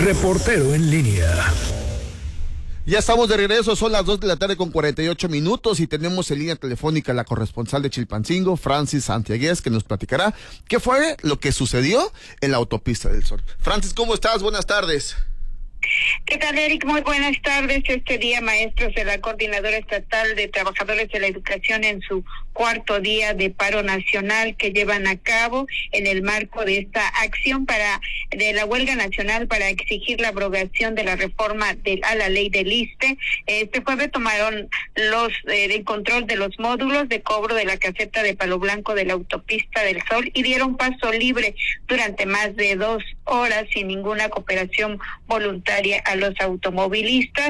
Reportero en línea. Ya estamos de regreso, son las 2 de la tarde con 48 minutos y tenemos en línea telefónica a la corresponsal de Chilpancingo, Francis Santiagués, que nos platicará qué fue lo que sucedió en la autopista del Sol. Francis, ¿cómo estás? Buenas tardes. ¿Qué tal, Eric? Muy buenas tardes. Este día, maestros de la Coordinadora Estatal de Trabajadores de la Educación en su cuarto día de paro nacional que llevan a cabo en el marco de esta acción de la huelga nacional para exigir la abrogación de la reforma a la ley del ISSSTE. Este jueves tomaron el control de los módulos de cobro de la caseta de Palo Blanco de la autopista del Sol y dieron paso libre durante más de 2 horas sin ninguna cooperación voluntaria a los automovilistas.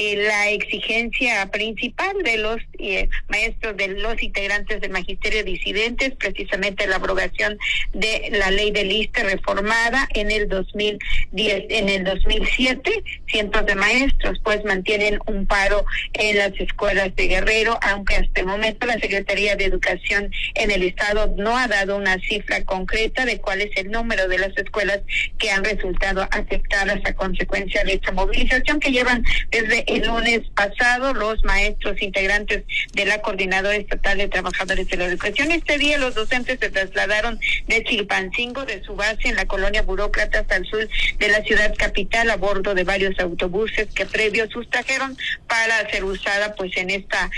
La exigencia principal de los maestros, de los integrantes del magisterio disidentes, precisamente la abrogación de la ley del ISSSTE reformada en el 2010, en el 2007, cientos de maestros pues mantienen un paro en las escuelas de Guerrero, aunque hasta el momento la Secretaría de Educación en el estado no ha dado una cifra concreta de cuál es el número de las escuelas que han resultado afectadas a consecuencia de esta movilización que llevan desde el lunes pasado los maestros integrantes de la Coordinadora Estatal de Trabajadores de la Educación. Este día los docentes se trasladaron de Chilpancingo, de su base en la colonia Burócratas al sur de la ciudad capital, a bordo de varios autobuses que previos sustrajeron para ser usadas en esta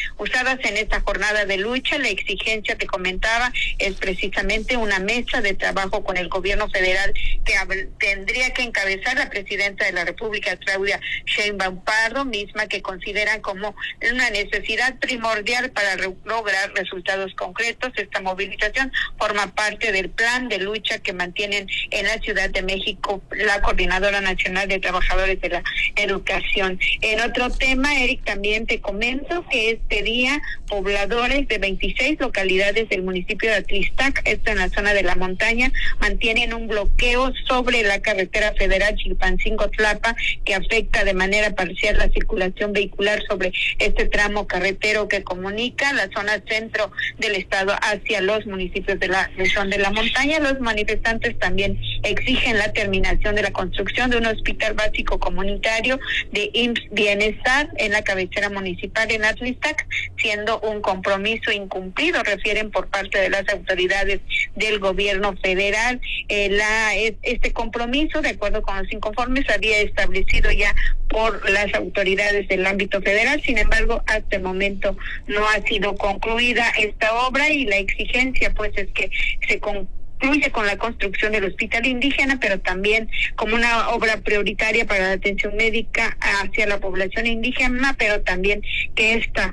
jornada de lucha. La exigencia que comentaba es precisamente una mesa de trabajo con el gobierno federal que tendría que encabezar la presidenta de la República, Claudia Sheinbaum Pardo, misma que consideran como una necesidad primordial para lograr resultados concretos. Esta movilización forma parte del plan de lucha que mantienen en la Ciudad de México la Coordinadora Nacional de Trabajadores de la Educación. En otro tema, Eric, también te comento que este día pobladores de 26 localidades del municipio de Atlistac, esto en la zona de la montaña, mantienen un bloqueo sobre la carretera federal Chilpancingo-Tlapa que afecta de manera parcial la circulación vehicular sobre este tramo carretero que comunica la zona centro del estado hacia los municipios de la región de la montaña. Los manifestantes también exigen la terminación de la construcción de un hospital básico comunitario de IMSS Bienestar en la cabecera municipal en Atlistac, siendo un compromiso incumplido, refieren por parte de las autoridades del gobierno federal. Este compromiso, de acuerdo con los inconformes, había establecido ya por las autoridades del ámbito federal. Sin embargo, hasta el momento no ha sido concluida esta obra y la exigencia pues es que se concluye con la construcción del hospital indígena, pero también como una obra prioritaria para la atención médica hacia la población indígena, pero también que esta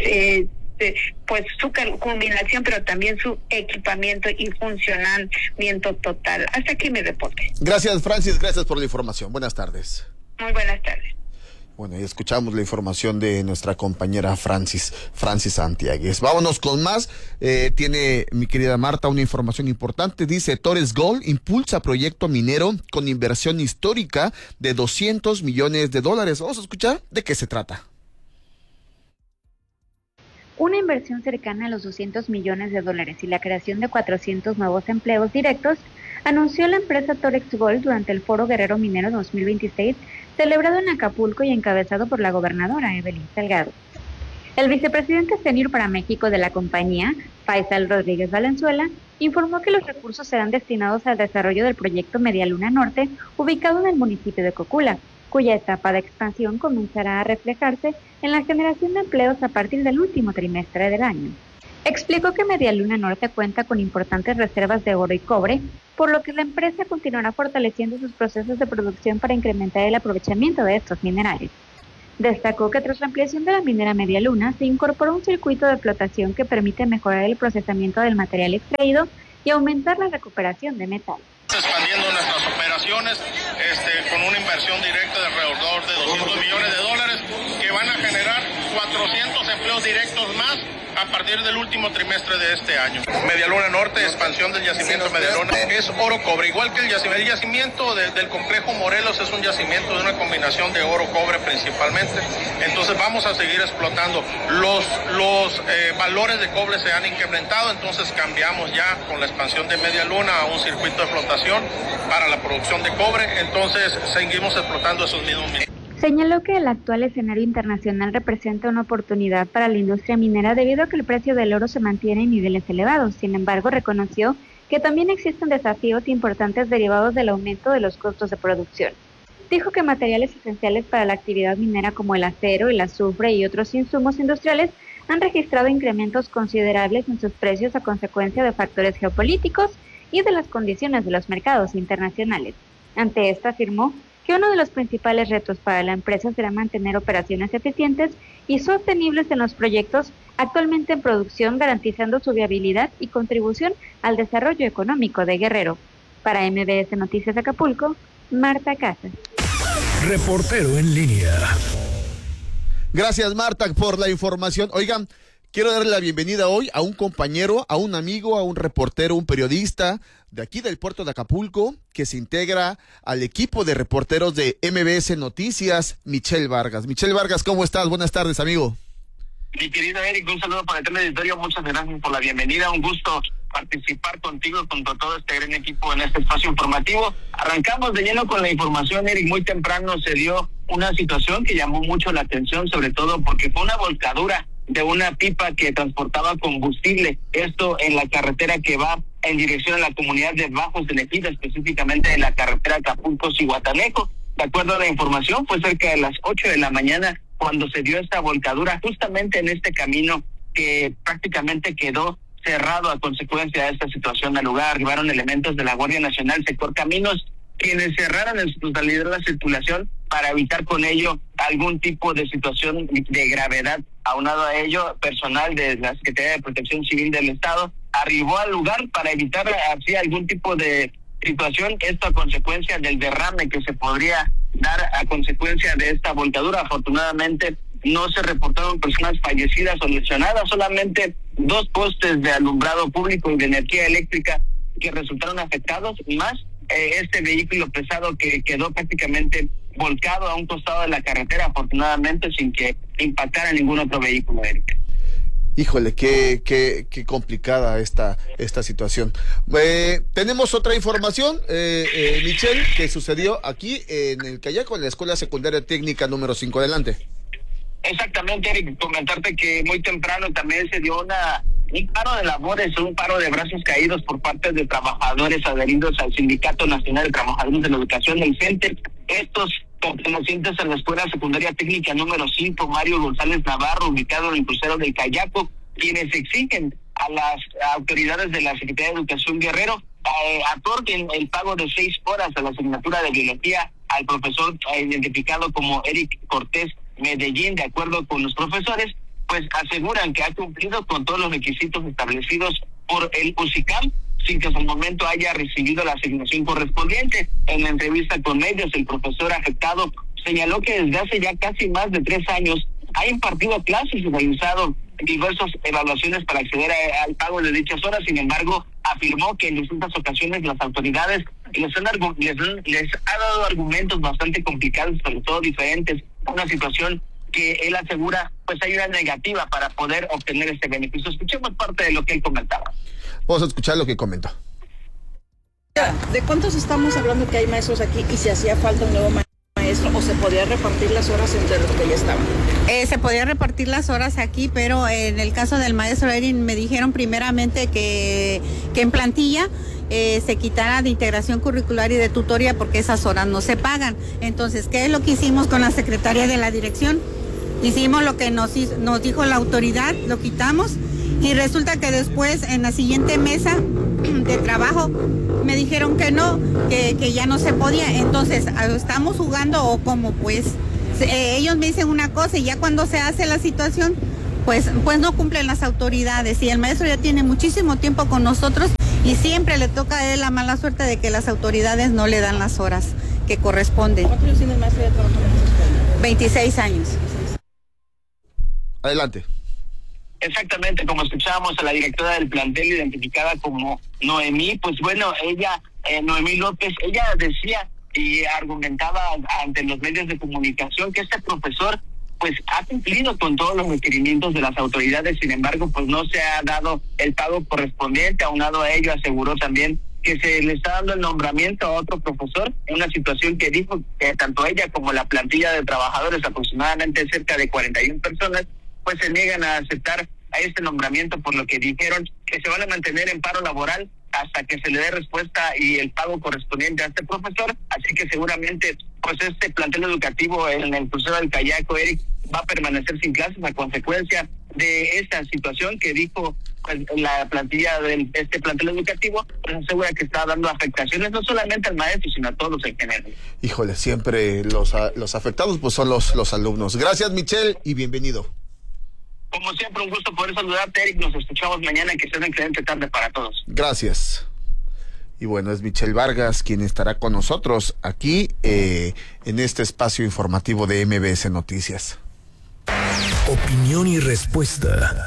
pues su culminación, pero también su equipamiento y funcionamiento total. Hasta aquí mi reporte. Gracias, Francis, gracias por la información. Buenas tardes. Muy buenas tardes. Bueno, y escuchamos la información de nuestra compañera Francis Santiagués. Vámonos con más. Tiene mi querida Marta una información importante. Dice, Torres Gold impulsa proyecto minero con inversión histórica de $200 millones. Vamos a escuchar de qué se trata. Una inversión cercana a los $200 millones y la creación de 400 nuevos empleos directos anunció la empresa Torex Gold durante el Foro Guerrero Minero 2026, celebrado en Acapulco y encabezado por la gobernadora Evelyn Salgado. El vicepresidente senior para México de la compañía, Faisal Rodríguez Valenzuela, informó que los recursos serán destinados al desarrollo del proyecto Media Luna Norte, ubicado en el municipio de Cocula, cuya etapa de expansión comenzará a reflejarse en la generación de empleos a partir del último trimestre del año. Explicó que Media Luna Norte cuenta con importantes reservas de oro y cobre, por lo que la empresa continuará fortaleciendo sus procesos de producción para incrementar el aprovechamiento de estos minerales. Destacó que tras la ampliación de la minera Media Luna se incorporó un circuito de flotación que permite mejorar el procesamiento del material extraído y aumentar la recuperación de metal. Expandiendo nuestras operaciones con una inversión directa de alrededor de $200 millones que van a generar 400 empleos directos más a partir del último trimestre de este año. Medialuna Norte, expansión del yacimiento Medialuna, es oro-cobre, igual que el yacimiento del complejo Morelos es un yacimiento de una combinación de oro-cobre principalmente. Entonces vamos a seguir explotando. Los valores de cobre se han incrementado, entonces cambiamos ya con la expansión de Medialuna a un circuito de flotación para la producción de cobre, entonces seguimos explotando esos mismos minerales. Señaló que el actual escenario internacional representa una oportunidad para la industria minera debido a que el precio del oro se mantiene en niveles elevados. Sin embargo, reconoció que también existen desafíos importantes derivados del aumento de los costos de producción. Dijo que materiales esenciales para la actividad minera como el acero, el azufre y otros insumos industriales han registrado incrementos considerables en sus precios a consecuencia de factores geopolíticos y de las condiciones de los mercados internacionales. Ante esto afirmó que uno de los principales retos para la empresa será mantener operaciones eficientes y sostenibles en los proyectos actualmente en producción, garantizando su viabilidad y contribución al desarrollo económico de Guerrero. Para MBS Noticias Acapulco, Marta Casas. Reportero en línea. Gracias, Marta, por la información. Oigan, quiero darle la bienvenida hoy a un compañero, a un amigo, a un reportero, un periodista de aquí del puerto de Acapulco, que se integra al equipo de reporteros de MBS Noticias, Michel Vargas. Michel Vargas, ¿cómo estás? Buenas tardes, amigo. Mi querido Eric, un saludo para el editorio, muchas gracias por la bienvenida, un gusto participar contigo, con todo este gran equipo en este espacio informativo. Arrancamos de lleno con la información, Eric. Muy temprano se dio una situación que llamó mucho la atención, sobre todo porque fue una volcadura de una pipa que transportaba combustible, esto en la carretera que va en dirección a la comunidad de Bajos del Ejido, específicamente en la carretera Acapulco-Zihuatanejo. De acuerdo a la información, fue cerca de las 8 de la mañana cuando se dio esta volcadura, justamente en este camino que prácticamente quedó cerrado a consecuencia de esta situación. Al lugar arribaron elementos de la Guardia Nacional, sector Caminos, quienes cerraron en su totalidad la circulación para evitar con ello algún tipo de situación de gravedad. Aunado a ello, personal de la Secretaría de Protección Civil del Estado arribó al lugar para evitar así algún tipo de situación, esto a consecuencia del derrame que se podría dar a consecuencia de esta volcadura. Afortunadamente no se reportaron personas fallecidas o lesionadas, solamente 2 postes de alumbrado público y de energía eléctrica que resultaron afectados, más este vehículo pesado que quedó prácticamente volcado a un costado de la carretera, afortunadamente sin que impactara ningún otro vehículo, Eric. Híjole, qué complicada esta situación. Tenemos otra información, Michelle, que sucedió aquí en el Cayaco, en la Escuela Secundaria Técnica número 5. Adelante. Exactamente, Eric, comentarte que muy temprano también se dio un paro de labores, un paro de brazos caídos por parte de trabajadores adheridos al Sindicato Nacional de Trabajadores de la Educación del CENTE. Estos pertenecientes a la Escuela Secundaria Técnica número 5, Mario González Navarro, ubicado en el crucero del Cayaco, quienes exigen a las autoridades de la Secretaría de Educación Guerrero otorguen el pago de 6 horas a la asignatura de biología al profesor identificado como Eric Cortés Medellín. De acuerdo con los profesores, pues aseguran que ha cumplido con todos los requisitos establecidos por el UCICAM, sin que hasta el momento haya recibido la asignación correspondiente. En la entrevista con medios, el profesor afectado señaló que desde hace ya casi más de 3 años ha impartido clases y realizado diversas evaluaciones para acceder al pago de dichas horas. Sin embargo, afirmó que en distintas ocasiones las autoridades les ha dado argumentos bastante complicados, sobre todo diferentes, una situación que él asegura pues hay una negativa para poder obtener este beneficio. Escuchemos parte de lo que él comentaba. Vamos a escuchar lo que comentó. ¿De cuántos estamos hablando que hay maestros aquí y si hacía falta un nuevo maestro o se podía repartir las horas entre los que ya estaban? Se podía repartir las horas aquí, pero en el caso del maestro Erin me dijeron primeramente que en plantilla se quitara de integración curricular y de tutoría porque esas horas no se pagan. Entonces, ¿qué es lo que hicimos con la secretaria de la dirección? Hicimos lo que nos dijo la autoridad, lo quitamos y resulta que después en la siguiente mesa de trabajo me dijeron que no, que ya no se podía. Entonces, estamos jugando o como pues ellos me dicen una cosa y ya cuando se hace la situación, pues no cumplen las autoridades y el maestro ya tiene muchísimo tiempo con nosotros y siempre le toca a él la mala suerte de que las autoridades no le dan las horas que corresponden. ¿Cuántos años tiene el maestro ya trabajando en esa escuela? 26 años. Adelante. Exactamente, como escuchábamos a la directora del plantel identificada como Noemí, pues bueno, ella, Noemí López, ella decía y argumentaba ante los medios de comunicación que este profesor pues ha cumplido con todos los requerimientos de las autoridades, sin embargo, pues no se ha dado el pago correspondiente. Aunado a ello, aseguró también que se le está dando el nombramiento a otro profesor, en una situación que dijo que tanto ella como la plantilla de trabajadores, aproximadamente cerca de 41 personas, pues se niegan a aceptar a este nombramiento, por lo que dijeron que se van a mantener en paro laboral hasta que se le dé respuesta y el pago correspondiente a este profesor. Así que seguramente pues este plantel educativo en el crucero del Cayaco, Eric, va a permanecer sin clases a consecuencia de esta situación que dijo pues la plantilla de este plantel educativo, pues asegura que está dando afectaciones no solamente al maestro, sino a todos en general. Híjole, siempre los afectados pues son los alumnos. Gracias, Michelle, y bienvenido. Como siempre, un gusto poder saludarte, Eric. Nos escuchamos mañana, que sea una excelente tarde para todos. Gracias. Y bueno, es Michelle Vargas quien estará con nosotros aquí en este espacio informativo de MBS Noticias. Opinión y respuesta.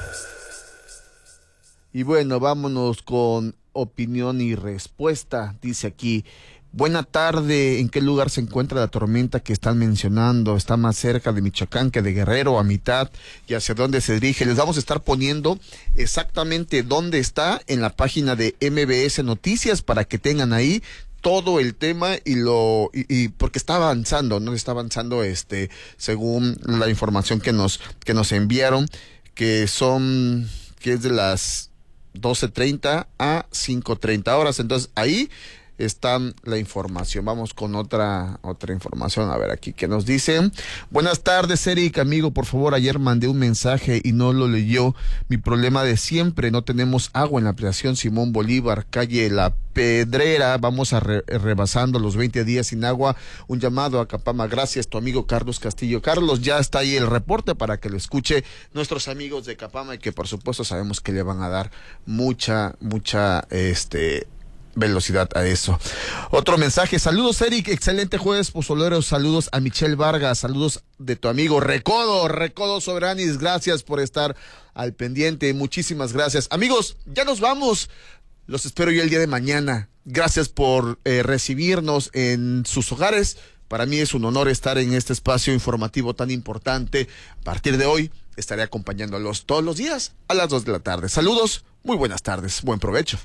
Y bueno, vámonos con opinión y respuesta. Dice aquí: buena tarde, ¿en qué lugar se encuentra la tormenta que están mencionando? ¿Está más cerca de Michoacán que de Guerrero, a mitad? ¿Y hacia dónde se dirige? Les vamos a estar poniendo exactamente dónde está en la página de MBS Noticias para que tengan ahí todo el tema y porque está avanzando, ¿no? Está avanzando según la información que nos enviaron, que es de las 12:30 a 5:30 horas. Entonces ahí está la información. Vamos con otra información. A ver aquí que nos dicen. Buenas tardes, Eric, amigo, por favor, ayer mandé un mensaje y no lo leyó. Mi problema de siempre, no tenemos agua en la ampliación Simón Bolívar, calle La Pedrera. Vamos rebasando los 20 días sin agua. Un llamado a Capama. Gracias, tu amigo Carlos Castillo. Carlos, ya está ahí el reporte para que lo escuche nuestros amigos de Capama, y que por supuesto sabemos que le van a dar mucha velocidad a eso. Otro mensaje: saludos, Eric, excelente jueves pozolero, saludos a Michelle Vargas, saludos de tu amigo Recodo Soberanis, gracias por estar al pendiente, muchísimas gracias. Amigos, ya nos vamos, los espero yo el día de mañana. Gracias por recibirnos en sus hogares. Para mí es un honor estar en este espacio informativo tan importante. A partir de hoy estaré acompañándolos todos los días a las 2 de la tarde. Saludos, muy buenas tardes, buen provecho.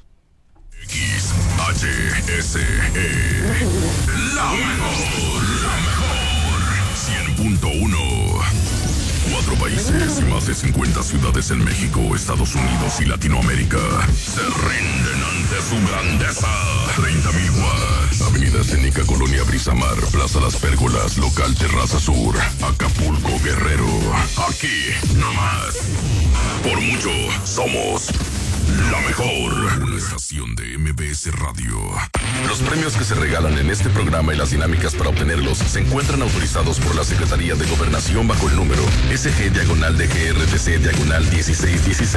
XHSE, la mejor, 100.1. 4 países y más de 50 ciudades en México, Estados Unidos y Latinoamérica se rinden ante su grandeza. 30,000 watts. Avenida Escénica, Colonia Brisamar, Plaza Las Pérgolas, Local Terraza Sur, Acapulco, Guerrero. Aquí, no más. Por mucho, somos la mejor. Una estación de MBS Radio. Los premios que se regalan en este programa y las dinámicas para obtenerlos se encuentran autorizados por la Secretaría de Gobernación bajo el número SG-DGRTC-1616.